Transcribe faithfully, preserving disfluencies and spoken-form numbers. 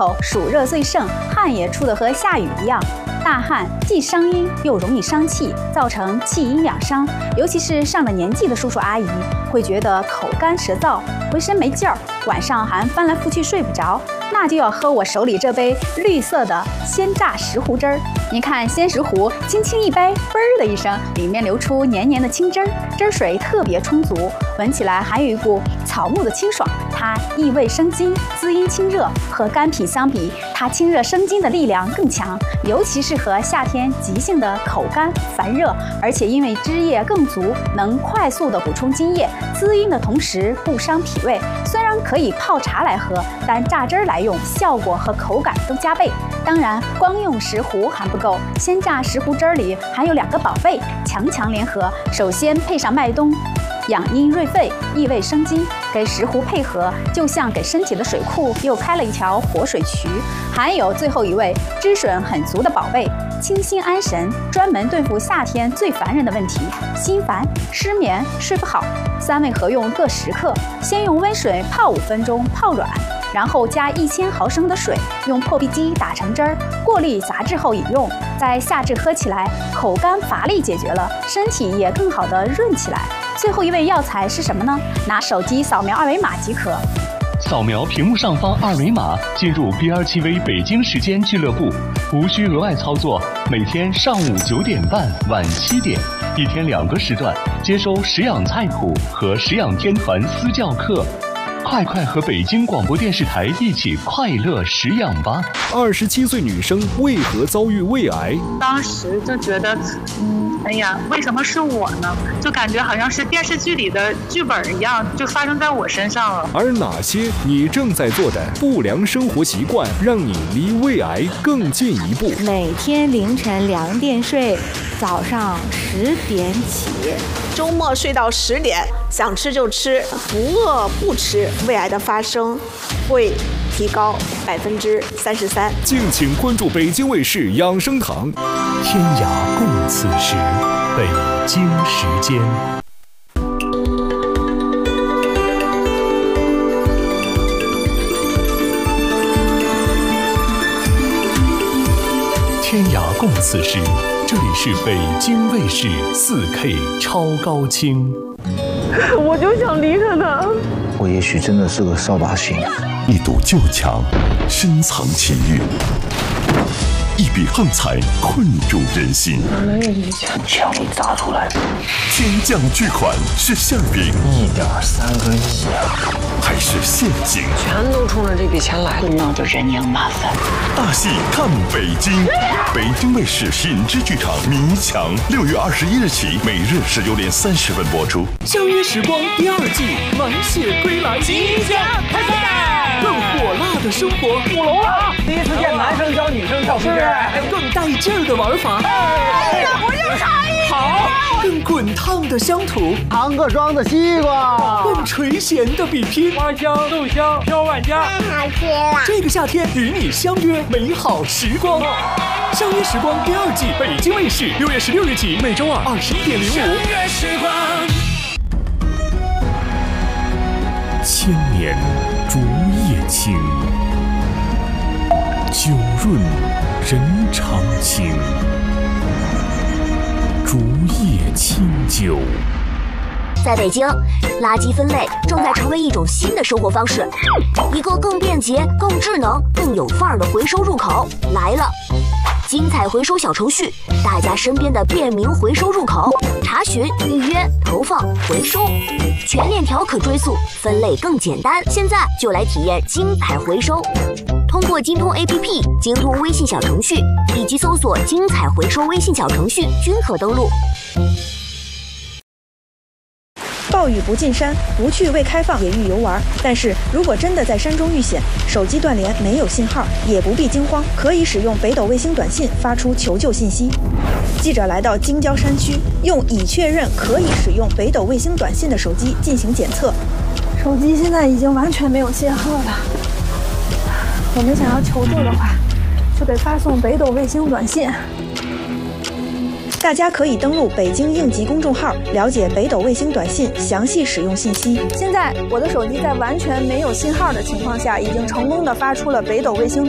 候暑热最盛，汗也出得和下雨一样。大汗既伤阴又容易伤气，造成气阴两伤。尤其是上了年纪的叔叔阿姨，会觉得口干舌燥，浑身没劲儿，晚上还翻来覆去睡不着，那就要喝我手里这杯绿色的鲜榨石斛汁儿。您看鲜石斛轻轻一杯，嘣儿的一声，里面流出黏黏的清汁儿，汁水特别充足，闻起来还有一股草木的清爽。它益胃生津，滋阴清热，和干品相比，它清热生津的力量更强，尤其适合夏天急性的口干烦热，而且因为汁液更足，能快速的补充津液，滋阴的同时不伤脾胃。虽然可以泡茶来喝，但榨汁儿来用，效果和口感都加倍。当然，光用石斛还不够，鲜榨石斛汁儿里还有两个宝贝，强强联合。首先配上麦冬，养阴润肺，益胃生津，给石斛配合，就像给身体的水库又开了一条活水渠。还有最后一位汁水很足的宝贝，清心安神，专门对付夏天最烦人的问题：心烦、失眠、睡不好。三味合用各十克，先用温水泡五分钟，泡软。然后加一千毫升的水，用破壁机打成汁儿，过滤杂质后饮用。在夏至喝起来，口干乏力解决了，身体也更好的润起来。最后一味药材是什么呢？拿手机扫描二维码即可。 扫描屏幕上方二维码，进入 B R T V 北京时间俱乐部，无需额外操作。每天上午九点半、晚七点，一天两个时段，接收食养菜谱和食养天团私教课。快快和北京广播电视台一起快乐食养吧！ 二十七岁女生为何遭遇胃癌？ 当时就觉得，嗯，哎呀，为什么是我呢？就感觉好像是电视剧里的剧本一样，就发生在我身上了。 而哪些你正在做的不良生活习惯，让你离胃癌更进一步？ 每天凌晨两点睡，早上十点起， 周末睡到十点，想吃就吃，不饿不吃。胃癌的发生会提高百分之三十三。 敬请关注北京卫视养生堂。 天涯共此时，北京时间。天涯共此时，这里是北京卫视 四K 超高清。 我就想离开他。 我也许真的是个扫把星。 一堵旧墙，深藏奇遇；一笔横财，困住人心。 没有理解， 墙里砸出来的。 天降巨款是馅饼， 一点三个亿啊！ 还是陷阱？ 全都冲着这笔钱来， 闹着人仰马翻。 大戏看北京，北京卫视品质剧场迷墙，六月二十一日起，每日十九点三十分播出。 相约时光第二季满血归来， 即将开赛， 更火辣的生活， 舞龙啊！第一次见男生教女生跳皮筋， 更带劲儿的玩法。 哎呀，我就差一好，更滚烫的乡土， 糖各装的西瓜， 更垂涎的比拼， 花香豆香飘万家， 太好吃了！ 这个夏天与你相约美好时光。相约时光第二季，北京卫视六月十六日起，每周二二十一点零五。 相约时光。 千年竹叶青，酒润人长情。竹叶清酒。 在北京，垃圾分类正在成为一种新的生活方式，一个更便捷、更智能、更有范儿的回收入口来了。精彩回收小程序，大家身边的便民回收入口，查询、预约、投放、回收，全链条可追溯，分类更简单。现在就来体验精彩回收。通过京通 A P P、京通微信小程序以及搜索“精彩回收”微信小程序，均可登录。 暴雨不进山，不去未开放野域游玩。但是如果真的在山中遇险，手机断联没有信号，也不必惊慌，可以使用北斗卫星短信发出求救信息。记者来到京郊山区，用已确认可以使用北斗卫星短信的手机进行检测。 手机现在已经完全没有信号了。我们想要求救的话，就得发送北斗卫星短信。 大家可以登录北京应急公众号，了解北斗卫星短信详细使用信息。 现在我的手机在完全没有信号的情况下，已经成功的发出了北斗卫星短信。